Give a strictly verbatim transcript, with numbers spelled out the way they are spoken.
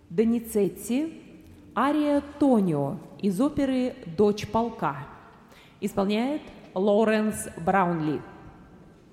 Доницетти, ария «Тонио» из оперы «Дочь полка». Исполняет Лоуренс Браунли.